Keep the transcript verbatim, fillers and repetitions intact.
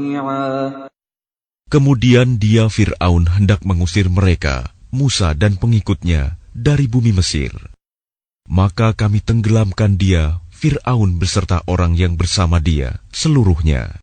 Kemudian dia Fir'aun hendak mengusir mereka, Musa dan pengikutnya, dari bumi Mesir. Maka kami tenggelamkan dia, Fir'aun beserta orang yang bersama dia, seluruhnya.